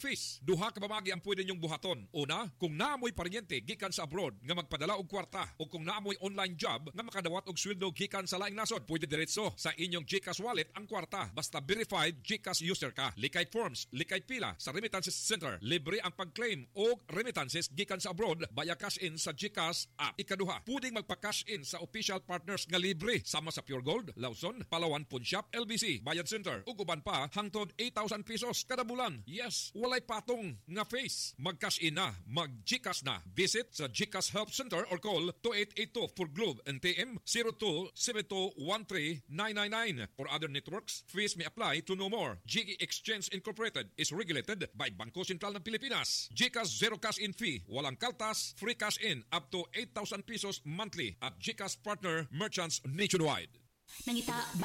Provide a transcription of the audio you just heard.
fees. Duha ka pamagi ang pwede niyong buhaton. Una, kung naamoy paryente gikan sa abroad nga magpadala og kwarta o kung naamoy online job nga makadawat og sweldo gikan sa laing nasod, pwede diretso sa inyong GCash wallet ang kwarta basta verified GCash user ka. Likay forms, likay pila sa Remittances Center. Libre ang pag-claim og remittances gikan sa abroad via cash in sa GCash app. Ikaduha, pwedeng magpa-cash in sa official partners nga libre sama sa Pure Gold, Lawson, Palawan Pawn Shop, LBC, Bayad Center ug uban pa hangtod 8,000 pesos kada bulan. Yes, walay patong nga face. Mag-cash in na, mag-GCash na. Visit sa GCash Help Center or call 2882 for Globe NTM 0272139999. For other networks, fees may apply to no more. GE Exchange Incorporated is regulated by Bangko Sentral ng Pilipinas. GCash Zero Cash In Fee. Walang kaltas, free cash in up to 8,000 pesos monthly at GCash Partner Merchants nationwide. Nangita